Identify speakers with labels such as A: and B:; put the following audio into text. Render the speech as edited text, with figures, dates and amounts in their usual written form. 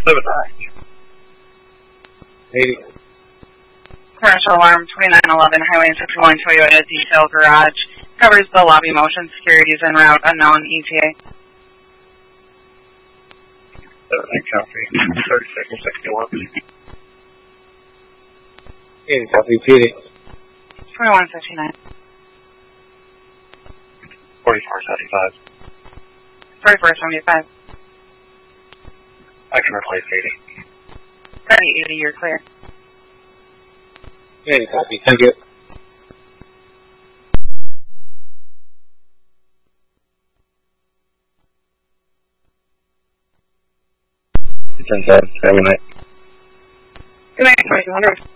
A: 79.
B: 80.
C: Commercial alarm 2911 Highway 61 Toyota Detail Garage. Covers the lobby motion securities en route unknown ETA.
A: 79 copy. 36 and 61.
B: 80 copy. PD.
C: 2159.
A: 4475.
C: 3475.
A: I can replace 80.
C: 3080, you're clear.
B: 80 copy. Thank you.
A: Good night.
C: Good night, 2200.